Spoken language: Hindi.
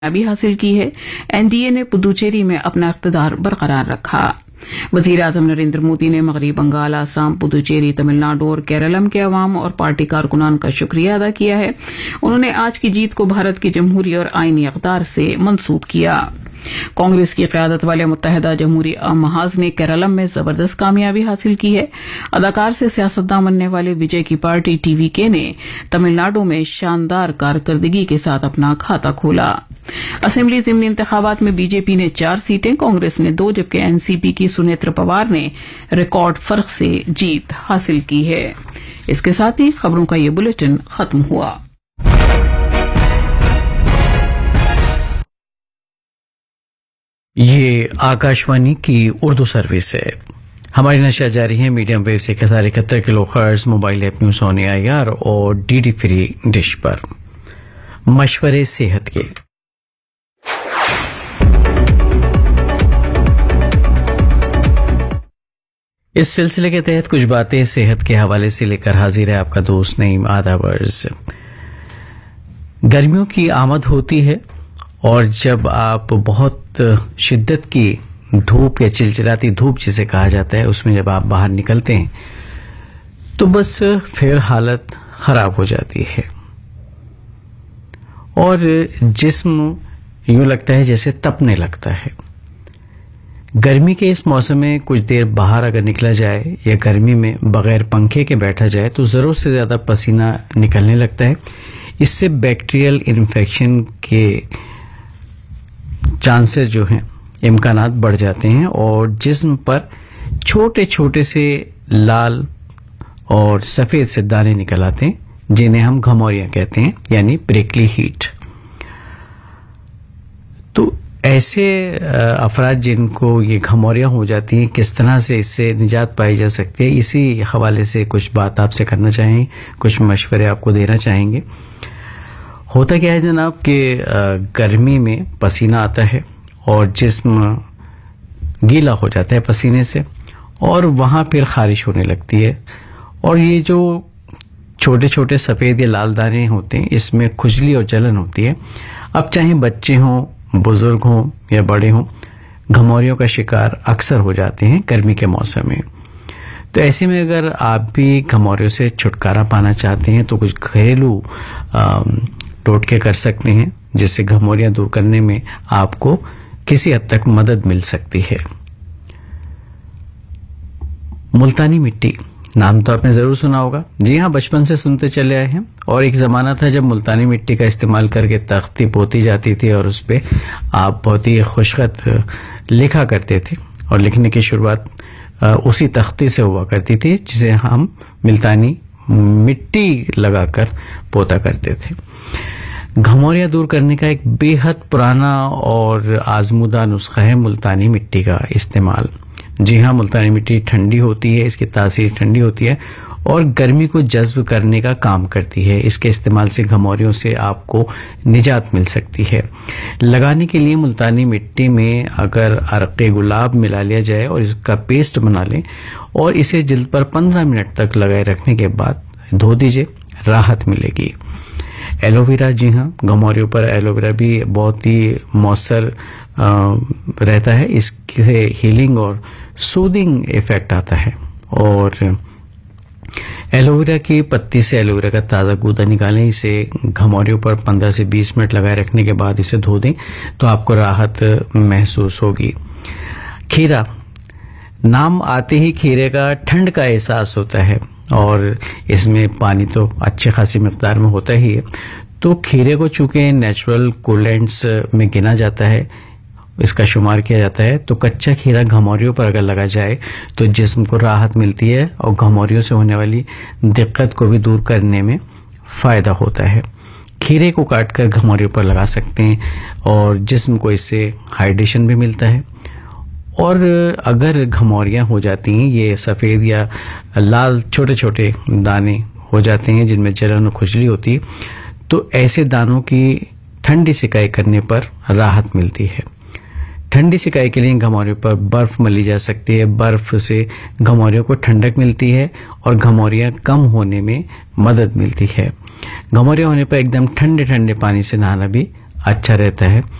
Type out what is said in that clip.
कामयाबी हासिल की है। एनडीए ने पुदुचेरी में अपना इख्तिदार बरकरार रखा। वजीर आजम नरेंद्र मोदी ने मगरबी बंगाल, आसाम, पुदुचेरी, तमिलनाडु और केरलम के अवाम और पार्टी कारकुनान का शुक्रिया अदा किया है। उन्होंने आज की जीत को भारत की जमहूरी और आईनी इक़्तिदार से मंसूब किया। कांग्रेस की क़यादत वाले मुत्तहिदा जमहूरी महाज ने केरलम में जबरदस्त कामयाबी हासिल की है। अदाकार से सियासतदान बनने वाले विजय की पार्टी टीवीके ने तमिलनाडु में शानदार कारकर्दगी के साथ अपना खाता खोला। असेंबली ज़िमनी इंतखाबात में बीजेपी ने 4 सीटें, कांग्रेस ने 2 जबकि एनसीपी की सुनेत्र पवार ने रिकॉर्ड फर्क से जीत हासिल की है। इसके साथ ही खबरों का ये बुलेटिन खत्म हुआ। ये आकाशवाणी की उर्दू सर्विस है। हमारी नशा जारी है मीडियम वेव से 1071 kilohertz, mobile app news on AIR और डीडी फ्री डिश पर। मशवरे सेहत के इस सिलसिले के तहत कुछ बातें सेहत के हवाले से लेकर हाजिर है आपका दोस्त नईम आदावर्ज। गर्मियों की आमद होती है और जब आप बहुत शिद्दत की धूप या चिलचिलाती धूप जिसे कहा जाता है उसमें जब आप बाहर निकलते हैं तो बस फिर हालत खराब हो जाती है और जिस्म यूं लगता है जैसे तपने लगता है। गर्मी के इस मौसम में कुछ देर बाहर अगर निकला जाए या गर्मी में बगैर पंखे के बैठा जाए तो जरूरत से ज्यादा पसीना निकलने लगता है। इससे बैक्टीरियल इन्फेक्शन के चांसेस जो हैं, इम्कानात बढ़ जाते हैं और जिस्म पर छोटे छोटे से लाल और सफेद से दाने निकल आते हैं जिन्हें हम घमौरियां कहते हैं, यानी प्रिकली हीट। तो ऐसे अफराद जिनको ये घमौरियां हो जाती हैं, किस तरह से इससे निजात पाई जा सकती है, इसी हवाले से कुछ बात आपसे करना चाहेंगे, कुछ मशवरे आपको देना चाहेंगे। होता क्या है जनाब कि गर्मी में पसीना आता है और जिस्म गीला हो जाता है पसीने से और वहां फिर खारिश होने लगती है और ये जो छोटे छोटे सफेद या लाल दाने होते हैं इसमें खुजली और जलन होती है। अब चाहे बच्चे हों, बुजुर्ग हों या बड़े हों, घमौरियों का शिकार अक्सर हो जाते हैं गर्मी के मौसम में। तो ऐसे में अगर आप भी घमौरियों से छुटकारा पाना चाहते हैं तो कुछ घरेलू टोटके कर सकते हैं जिससे घमौरियां दूर करने में आपको किसी हद तक मदद मिल सकती है। मुल्तानी मिट्टी नाम तो आपने जरूर सुना होगा। जी हाँ, बचपन से सुनते चले आए हैं और एक जमाना था जब मुल्तानी मिट्टी का इस्तेमाल करके तख्ती पोती जाती थी और उस पे आप बहुत ही खुशखत लिखा करते थे और लिखने की शुरुआत उसी तख्ती से हुआ करती थी जिसे हम मुल्तानी मिट्टी लगाकर पोता करते थे। घमौरियां दूर करने का एक बेहद पुराना और आजमूदा नुस्खा है मुल्तानी मिट्टी का इस्तेमाल। जी हाँ, मुल्तानी मिट्टी ठंडी होती है, इसकी तासीर ठंडी होती है और गर्मी को जज्ब करने का काम करती है। इसके इस्तेमाल से घमौरियों से आपको निजात मिल सकती है। लगाने के लिए मुल्तानी मिट्टी में अगर अरक़े गुलाब मिला लिया जाए और इसका पेस्ट बना लें और इसे जिल्द पर 15 मिनट तक लगाए रखने के बाद धो दीजिए, राहत मिलेगी। एलोवेरा, जी हाँ, घमौरियों पर एलोवेरा भी बहुत ही मौसर रहता है। इससे हीलिंग और सूदिंग इफेक्ट आता है और एलोवेरा की पत्ती से एलोवेरा का ताज़ा गूदा निकालें, इसे घमौरियों पर 15 से 20 मिनट लगाए रखने के बाद इसे धो दें तो आपको राहत महसूस होगी। खीरा, नाम आते ही खीरे का ठंड का एहसास होता है और इसमें पानी तो अच्छी खासी मिकदार में होता ही है। तो खीरे को चूंकि नेचुरल कूलेंट्स में गिना जाता है, इसका शुमार किया जाता है, तो कच्चा खीरा घमौरियों पर अगर लगा जाए तो जिस्म को राहत मिलती है और घमौरियों से होने वाली दिक्कत को भी दूर करने में फायदा होता है। खीरे को काटकर घमौरियों पर लगा सकते हैं और जिस्म को इससे हाइड्रेशन भी मिलता है। और अगर घमौरियां हो जाती हैं, ये सफ़ेद या लाल छोटे छोटे दाने हो जाते हैं जिनमें जलन और खुजली होती है, तो ऐसे दानों की ठंडी सिकाई करने पर राहत मिलती है। ठंडी सिकाई के लिए घमौरियों पर बर्फ मली जा सकती है। बर्फ से घमौरियों को ठंडक मिलती है और घमौरियां कम होने में मदद मिलती है। घमौरियां होने पर एकदम ठंडे ठंडे पानी से नहाना भी अच्छा रहता है।